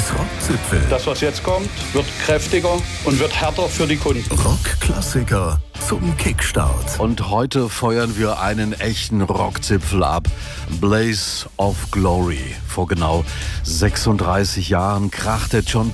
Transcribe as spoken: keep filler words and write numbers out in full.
Rockzipfel. Das, was jetzt kommt, wird kräftiger und wird härter für die Kunden. Rockklassiker zum Kickstart. Und heute feuern wir einen echten Rockzipfel ab. Blaze of Glory. Vor genau sechsunddreißig Jahren krachte John